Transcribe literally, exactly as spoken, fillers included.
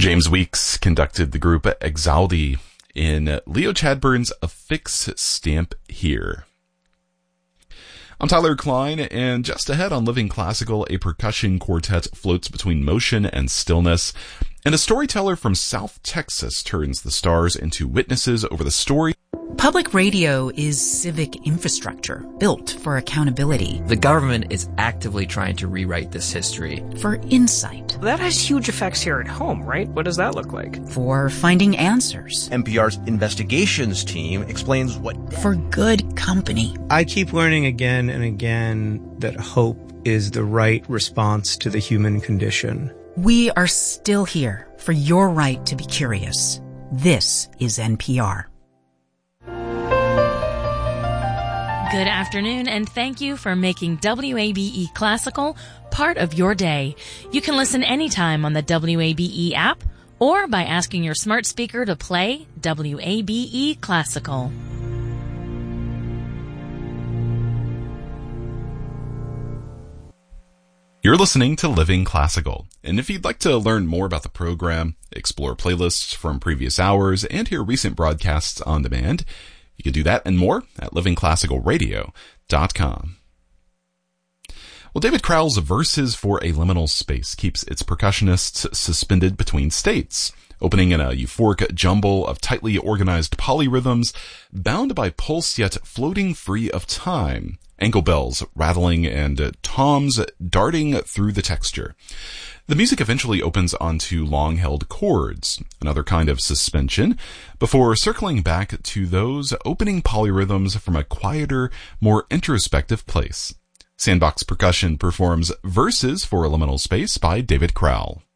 James Weeks conducted the group Exaldi in Leo Chadbourn's Affix Stamp Here. I'm Tyler Klein, and just ahead on Living Classical, a percussion quartet floats between motion and stillness, and a storyteller from South Texas turns the stars into witnesses over the story. Public radio is civic infrastructure built for accountability. The government is actively trying to rewrite this history. For insight. That has huge effects here at home, right? What does that look like? For finding answers. N P R's investigations team explains what... For good company. I keep learning again and again that hope is the right response to the human condition. We are still here for your right to be curious. This is N P R. Good afternoon, and thank you for making W A B E Classical part of your day. You can listen anytime on the W A B E app or by asking your smart speaker to play W A B E Classical. You're listening to Living Classical, and if you'd like to learn more about the program, explore playlists from previous hours, and hear recent broadcasts on demand, you can do that and more at living classical radio dot com. Well, David Crowell's Verses for a Liminal Space keeps its percussionists suspended between states, opening in a euphoric jumble of tightly organized polyrhythms, bound by pulse yet floating free of time, ankle bells rattling and uh, toms darting through the texture. The music eventually opens onto long-held chords, another kind of suspension, before circling back to those opening polyrhythms from a quieter, more introspective place. Sandbox Percussion performs Verses for a Liminal Space by David Crowell.